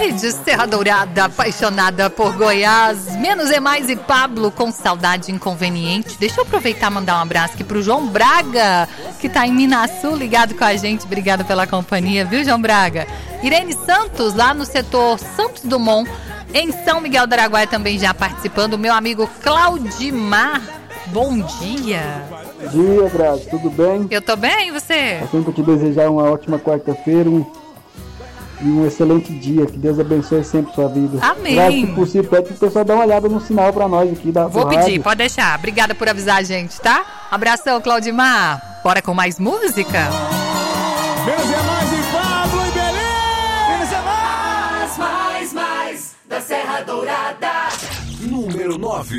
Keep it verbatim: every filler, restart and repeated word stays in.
Verdes, Serra Dourada, apaixonada por Goiás. Menos é mais e Pablo com saudade inconveniente. Deixa eu aproveitar e mandar um abraço aqui pro João Braga, que tá em Minasul, ligado com a gente. Obrigada pela companhia, viu, João Braga? Irene Santos, lá no setor Santos Dumont, em São Miguel do Araguaia, também já participando. Meu amigo Claudimar, bom dia. Bom dia, Grazi, tudo bem? Eu tô bem, e você? Eu tenho que te desejar uma ótima quarta-feira um, e um excelente dia. Que Deus abençoe sempre sua vida. Amém. Grazi, se possível, pede pro pessoal dar uma olhada no sinal pra nós aqui da Vou do pedir, rádio. pode deixar. Obrigada por avisar a gente, tá? Abração, Claudimar. Bora com mais música? Menos é mais e Pablo e Belém! Menos é mais, mais, mais da Serra Dourada. Número nove.